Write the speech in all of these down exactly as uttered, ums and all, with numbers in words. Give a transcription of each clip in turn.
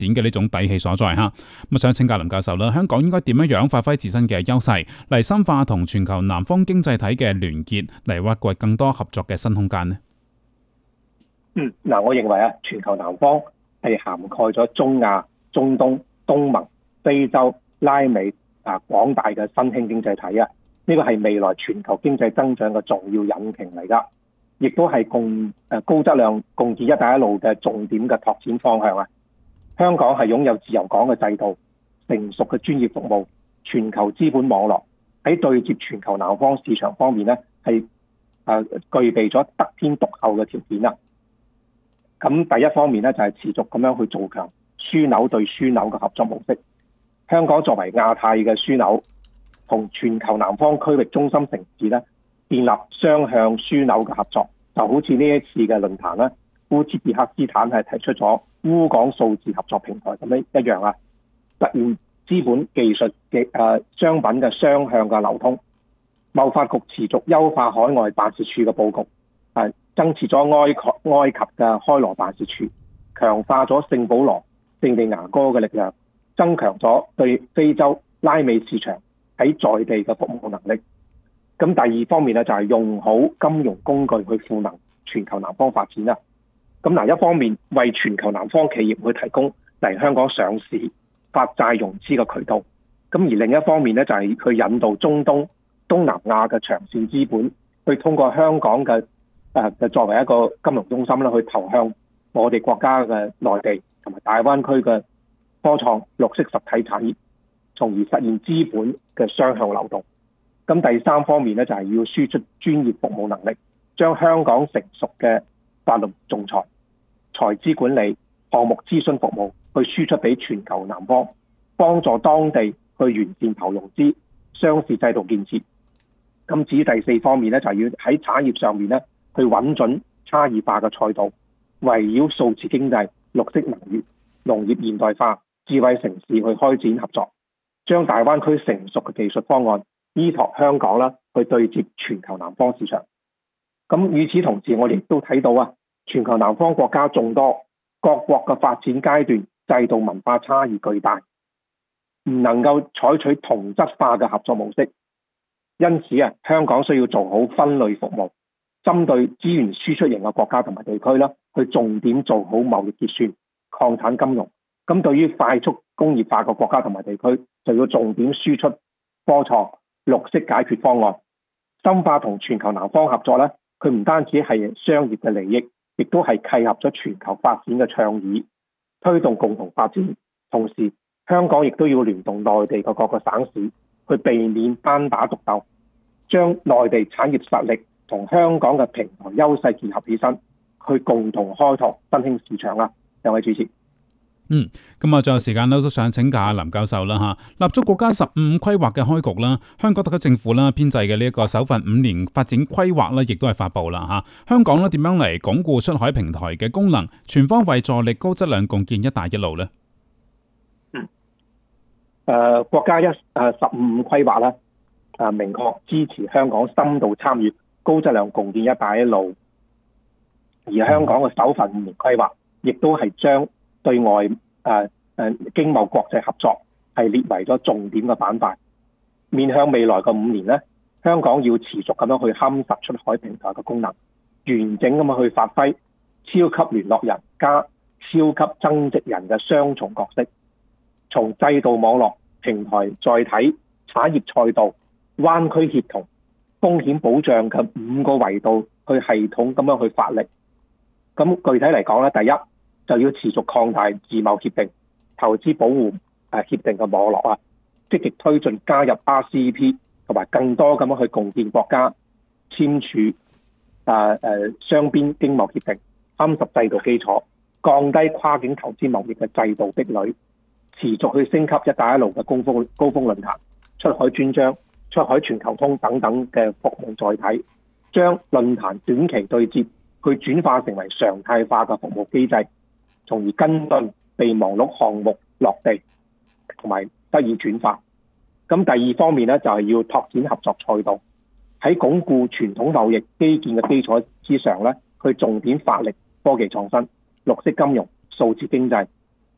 展嘅呢種底氣所在嚇。咁想請教林教授啦，香港應該點樣樣發揮自身嘅優勢，嚟深化同全球南方經濟體嘅聯結，嚟挖掘更多合作嘅新空間呢？ 嗯，嗱，我認為啊，全球南方係涵蓋咗中亞、中東、東盟、非洲、拉美啊廣大嘅新興經濟體啊，呢個係未來全球經濟增長嘅重要引擎嚟㗎，亦都係共誒高質量共建一帶一路嘅重點嘅拓展方向啊。香港係擁有自由港嘅制度、成熟嘅專業服務、全球資本網絡，喺對接全球南方市場方面咧，係誒具備咗得天獨厚嘅條件啦。咁第一方面咧，就係持續咁樣去做強樞紐對樞紐嘅合作模式。香港作為亞太嘅樞紐，同全球南方區域中心城市咧，建立雙向樞紐嘅合作，就好似呢一次嘅論壇咧，烏茲別克斯坦係提出咗烏港數字合作平台咁樣一樣啊，實現資本技術嘅誒商品嘅雙向嘅流通。貿發局持續優化海外辦事處嘅佈局，係增設咗埃及埃及嘅開羅辦事處，強化咗聖保羅、聖地牙哥嘅力量，增強咗對非洲、拉美市場喺在，在地嘅服務能力。咁第二方面咧，就係用好金融工具去賦能全球南方發展啦。咁嗱，一方面為全球南方企業去提供嚟香港上市、發債融資嘅渠道，咁而另一方面咧，就係去引導中東、東南亞嘅長線資本，去通過香港嘅誒嘅作為一個金融中心啦，去投向我哋國家嘅內地同埋大灣區嘅科創、綠色實體產業，從而實現資本嘅雙向流動。咁第三方面咧，就係要輸出專業服務能力，將香港成熟嘅法律仲裁、財資管理、項目諮詢服務去輸出俾全球南方，幫助當地去完善投融資、上市制度建設。咁至於第四方面咧，就係要喺產業上面咧，去揾準差異化嘅賽道，圍繞數字經濟、綠色能源、農業現代化、智慧城市去開展合作，將大灣區成熟嘅技術方案依託香港啦，去對接全球南方市場。咁與此同時，我哋亦都睇到啊，全球南方國家眾多，各國嘅發展階段、制度文化差異巨大，唔能夠採取同質化嘅合作模式。因此啊，香港需要做好分類服務，針對資源輸出型嘅國家同埋地區啦，去重點做好貿易結算、礦產金融。咁對於快速工業化嘅國家同埋地區，就要重點輸出科創、綠色解決方案，深化同全球南方合作咧。佢唔單止係商業嘅利益，亦都係契合咗全球發展嘅倡議，推動共同發展。同時，香港亦都要聯動內地嘅各個省市，去避免單打獨鬥，將內地產業實力同香港嘅平台優勢結合起身，去共同開拓新興市場啦。兩位主持。 嗯，咁啊，最後時間都想請教下林教授啦嚇。立足國家十五規劃嘅開局啦，香港特區政府啦編製嘅呢一個首份五年發展規劃咧，亦都係發布啦嚇。香港咧點樣嚟鞏固出海平台嘅功能，全方位助力高質量共建一帶一路呢？ 嗯，誒、呃、國家一誒十五五規劃咧，誒明確支持香港深度參與高質量共建一帶一路，而香港嘅首份五年規劃亦都係將對外誒誒、呃、經貿國際合作係列為咗重點嘅板塊。面向未來嘅五年咧，香港要持續咁樣去夯實出海平台嘅功能，完整咁樣去發揮超級聯絡人加超級增值人嘅雙重角色，從制度網絡、平台載體、產業賽道、灣區協同、風險保障嘅五個維度去系統咁樣去發力。咁具體嚟講咧，第一就要持續擴大自貿協定、投資保護誒協定嘅網絡啊，積極推進加入 R C E P 同埋更多咁樣去共建國家簽署誒誒雙邊經貿協定，夯實制度基礎，降低跨境投資貿易嘅制度壁壘，持續去升級一帶一路嘅高峰高峰論壇、出海專章、出海全球通等等嘅服務載體，將論壇短期對接去轉化成為常態化嘅服務機制，從而跟進備忘錄項目落地同埋得以轉化。咁第二方面咧，就係要拓展合作賽道，喺鞏固傳統貿易基建嘅基礎之上咧，去重點發力科技創新、綠色金融、數字經濟，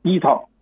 依託